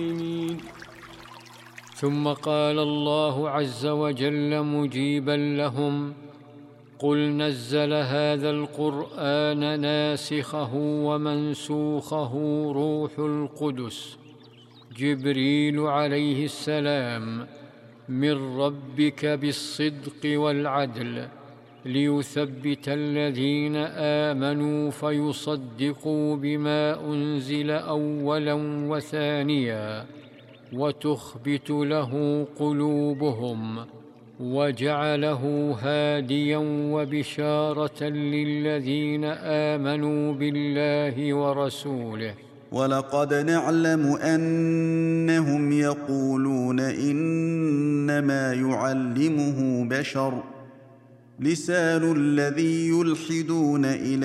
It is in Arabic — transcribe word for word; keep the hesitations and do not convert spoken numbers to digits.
ثم قال الله عز وجل مجيبا لهم: قل نزل هذا القرآن ناسخه ومنسوخه روح القدس جبريل عليه السلام من ربك بالصدق والعدل، ليثبت الذين آمنوا فيصدقوا بما أنزل أولا وثانيا، وتخبت له قلوبهم، وجعله هاديا وبشارة للذين آمنوا بالله ورسوله. ولقد نعلم أنهم يقولون إنما يعلمه بشر، لسان الذي يلحدون إليه